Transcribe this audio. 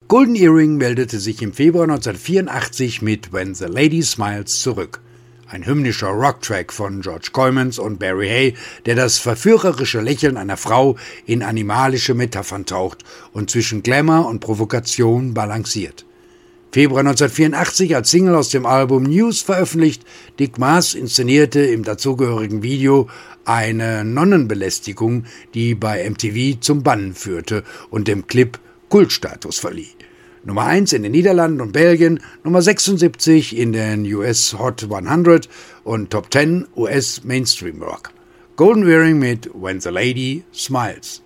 Golden Earring meldete sich im Februar 1984 mit When the Lady Smiles zurück. Ein hymnischer Rocktrack von George Coymans und Barry Hay, der das verführerische Lächeln einer Frau in animalische Metaphern taucht und zwischen Glamour und Provokation balanciert. Februar 1984 als Single aus dem Album News veröffentlicht, Dick Maas inszenierte im dazugehörigen Video eine Nonnenbelästigung, die bei MTV zum Bannen führte und dem Clip Kultstatus verlieh. Nummer 1 in den Niederlanden und Belgien, Nummer 76 in den US Hot 100 und Top 10 US Mainstream Rock. Golden Earring mit When the Lady Smiles.